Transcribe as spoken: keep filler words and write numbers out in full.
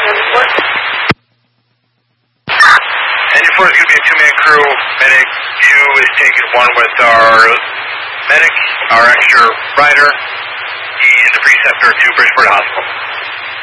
Engine four is going to be a two-man crew. Medic two is taking one with our medic, our extra rider, and the preceptor to Bridgeport Hospital.